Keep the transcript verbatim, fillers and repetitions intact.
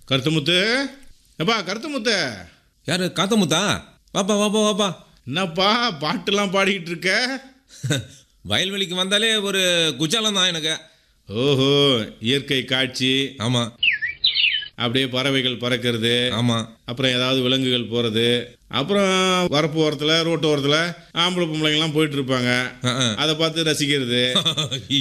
கருத்துமுத்து, எப்பா கருத்துமுத்து. யாரு காத்தமுத்தா? வாப்பா வாப்பா வாப்பா. என்னப்பா பாட்டுலாம் பாடிக்கிட்டு இருக்க? வயல்வெளிக்கு வந்தாலே ஒரு குஜாலம் தான் எனக்கு. ஓஹோ, இயற்கை காட்சி. ஆமாம். அப்படியே பறவைகள் பறக்கிறது. ஆமாம். அப்புறம் ஏதாவது விலங்குகள் போகிறது. அப்புறம் வரப்பு ஓரத்தில் ரோட்டு ஓரத்தில் ஆம்பளை பொம்பளைங்கள்லாம் போயிட்டு இருப்பாங்க. அதை பார்த்து ரசிக்கிறது.